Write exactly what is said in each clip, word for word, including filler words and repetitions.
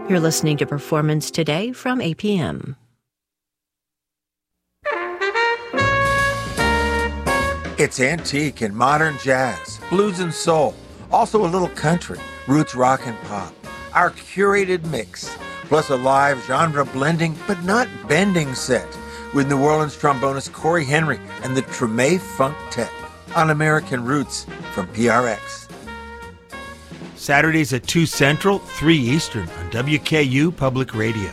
You're listening to Performance Today from A P M. It's antique and modern jazz, blues and soul, also a little country, roots rock and pop. Our curated mix, plus a live genre blending but not bending set with New Orleans trombonist Corey Henry and the Treme Funk Tech on American Roots from P R X. Saturdays at two Central, three Eastern on W K U Public Radio.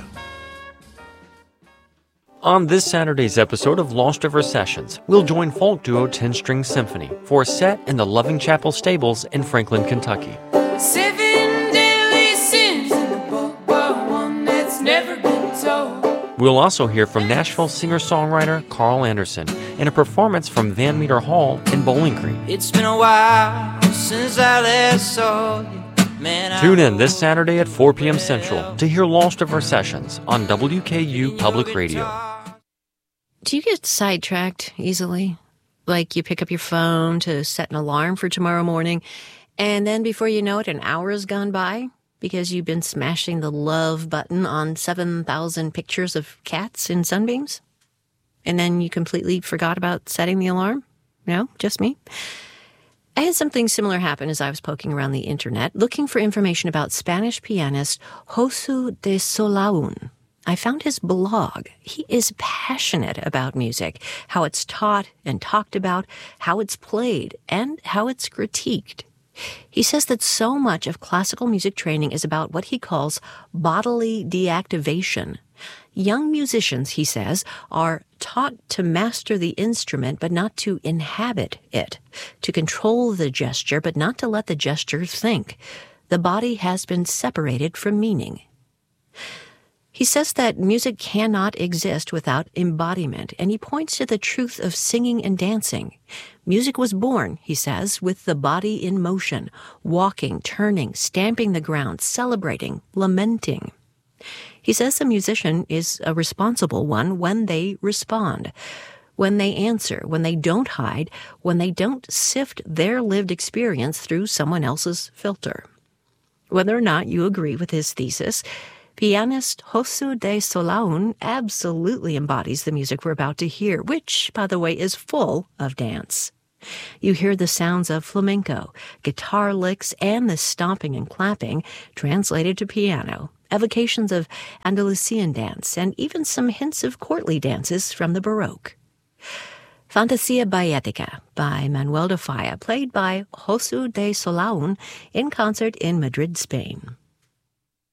On this Saturday's episode of Lost River Sessions, we'll join folk duo Ten String Symphony for a set in the Loving Chapel Stables in Franklin, Kentucky. Seven deadly sins in the book, but one that's never been told. We'll also hear from Nashville singer-songwriter Carl Anderson in a performance from Van Meter Hall in Bowling Green. It's been a while since I last saw you. Man, Tune in this Saturday at four p.m. Central to hear Lost River Sessions on W K U Public Radio. Do you get sidetracked easily? Like you pick up your phone to set an alarm for tomorrow morning, and then before you know it, an hour has gone by because you've been smashing the love button on seven thousand pictures of cats in sunbeams? And then you completely forgot about setting the alarm? No, just me? I had something similar happen as I was poking around the internet, looking for information about Spanish pianist Josu de Solaun. I found his blog. He is passionate about music, how it's taught and talked about, how it's played, and how it's critiqued. He says that so much of classical music training is about what he calls bodily deactivation. Young musicians, he says, are taught to master the instrument but not to inhabit it, to control the gesture but not to let the gesture think. The body has been separated from meaning. He says that music cannot exist without embodiment, and he points to the truth of singing and dancing. Music was born, he says, with the body in motion, walking, turning, stamping the ground, celebrating, lamenting. He says a musician is a responsible one when they respond, when they answer, when they don't hide, when they don't sift their lived experience through someone else's filter. Whether or not you agree with his thesis, pianist Josu de Solaun absolutely embodies the music we're about to hear, which, by the way, is full of dance. You hear the sounds of flamenco, guitar licks, and the stomping and clapping translated to piano, evocations of Andalusian dance, and even some hints of courtly dances from the Baroque. Fantasia Bayetica by Manuel de Falla, played by Josu de Solaun in concert in Madrid, Spain.